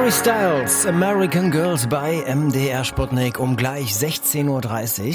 Harry Styles, American Girls bei MDR Sputnik um gleich 16.30 Uhr.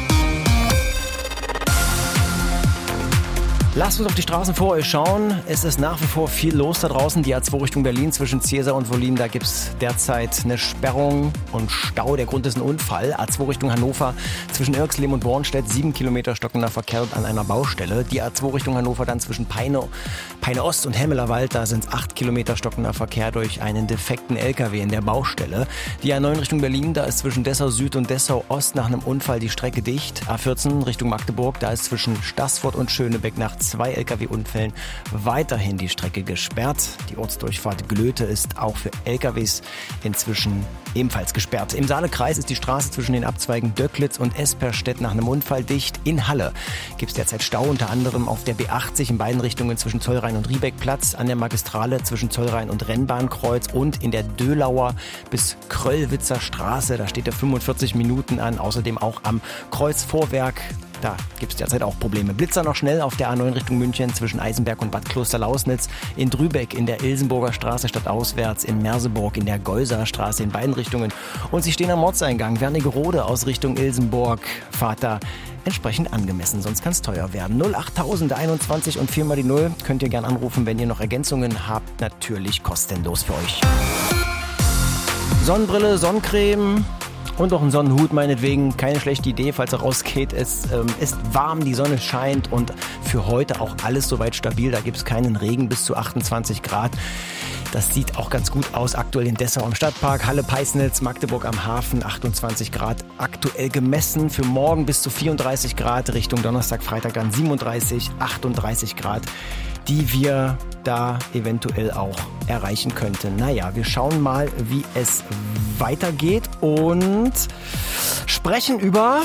Lasst uns auf die Straßen vor euch schauen. Es ist nach wie vor viel los da draußen. Die A2 Richtung Berlin zwischen Ziesar und Wollin, da gibt's derzeit eine Sperrung und Stau. Der Grund ist ein Unfall. A2 Richtung Hannover zwischen Irxleben und Bornstedt, 7 Kilometer stockender Verkehr an einer Baustelle. Die A2 Richtung Hannover dann zwischen Peine Ost und Hemmelerwald, da sind 8 Kilometer stockender Verkehr durch einen defekten LKW in der Baustelle. Die A9 Richtung Berlin, da ist zwischen Dessau Süd und Dessau Ost nach einem Unfall die Strecke dicht. A14 Richtung Magdeburg, da ist zwischen Staßfurt und Schönebeck nach 2 LKW-Unfällen weiterhin die Strecke gesperrt. Die Ortsdurchfahrt Glöte ist auch für LKWs inzwischen ebenfalls gesperrt. Im Saalekreis ist die Straße zwischen den Abzweigen Döcklitz und Esperstedt nach einem Unfall dicht. In Halle gibt es derzeit Stau, unter anderem auf der B80 in beiden Richtungen zwischen Zollrhein und Riebeckplatz, an der Magistrale zwischen Zollrhein und Rennbahnkreuz und in der Dölauer bis Kröllwitzer Straße. Da steht er 45 Minuten an. Außerdem auch am Kreuzvorwerk. Da gibt es derzeit auch Probleme. Blitzer noch schnell auf der A9 Richtung München zwischen Eisenberg und Bad Klosterlausnitz, in Drübeck in der Ilsenburger Straße stadtauswärts, in Merseburg in der Geuser Straße in beiden Richtungen. Und sie stehen am Ortseingang Wernigerode aus Richtung Ilsenburg. Fahrt da entsprechend angemessen, sonst kann es teuer werden. 08021 und 4 mal die 0 könnt ihr gern anrufen, wenn ihr noch Ergänzungen habt. Natürlich kostenlos für euch. Sonnenbrille, Sonnencreme und auch ein Sonnenhut meinetwegen, keine schlechte Idee, falls er rausgeht. Es ist warm, die Sonne scheint und für heute auch alles soweit stabil. Da gibt es keinen Regen, bis zu 28 Grad. Das sieht auch ganz gut aus. Aktuell in Dessau am Stadtpark, Halle-Peisnitz, Magdeburg am Hafen, 28 Grad. Aktuell gemessen für morgen bis zu 34 Grad, Richtung Donnerstag, Freitag dann 37, 38 Grad, die wir da eventuell auch erreichen könnten. Naja, wir schauen mal, wie es weitergeht und sprechen über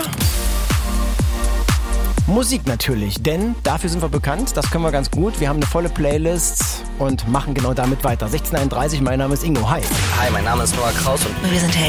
Musik natürlich, denn dafür sind wir bekannt, das können wir ganz gut. Wir haben eine volle Playlist und machen genau damit weiter. 16:31, mein Name ist Ingo, hi. Hi, mein Name ist Noah Kraus und wir sind Hey.